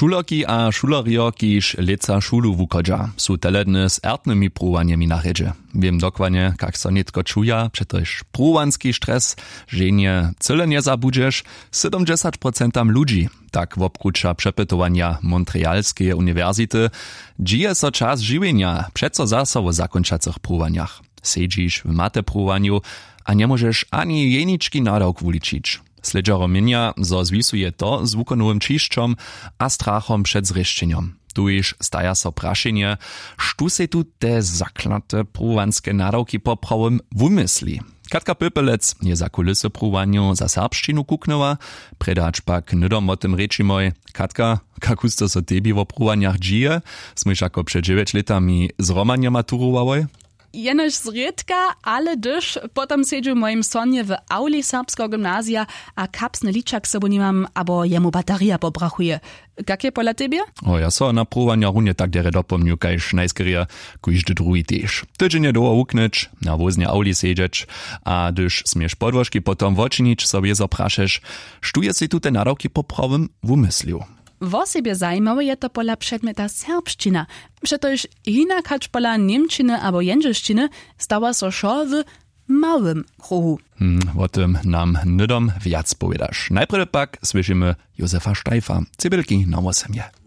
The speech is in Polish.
Šulerki a šulerjo, kiž leca šulu wukodža, su teledne s ertnymi pruwanjemi na rjedźe. Wiem dokładnie, jak so nitko čuja, přetož pruwanski stres, ženje cyle nie zabudžeš 70% ludzi. Tak wopkruča przepytowania Montrealskiej Uniwersity, dzieje so czas żywienia, przeco zasa w zakończacych pruwanjach. Siedzisz w mate pruwanju, a nie możesz ani jeniczki nadawk wuličić. Sledžero mienia, zo zwisuje to z wukonowym čišćom a strachom przed zrešćenjom. Tu iż staja so prašenje, štu se tu te zakladne pruwanske nadawki po prawym wumysli. Katka Pöpelec je za kulisy pruwanju za serbšćinu kuknęła, predać pak nydom o tym reči moj. Katka, kakus to so tebi wo pruwanjach džije? Smyš ako před 9 letami z Romanja maturowałoj? Jenož zriedka, ale dyż potom siedźu w moim sonie w auli serbskiego gimnazja, a kapsny liczak sobą nie mam, abo jemu bateria pobrachuje. Jakie pola tebie? O, ja so na pruwanja runie tak dere dopomniu, kajż najskryja kujżdy drugi też. Tydzień nie doło uknyć, na woznie auli siedzieć, a dyż smiesz podłożki potom woczynić, sobie zapraszesz, sztuje si tu te nadawki po prawym wumysliu. Wo siebie zajmowe je to pola przedmieta serbšćina. Przetoż inak hać pola niemčiny abo jędrzeszčiny stała so šo w małym kruhu. O tym nam nydom wiac powiedasz. Najpierw pak słyszymy Józefa Steifa, Cybylki na 8.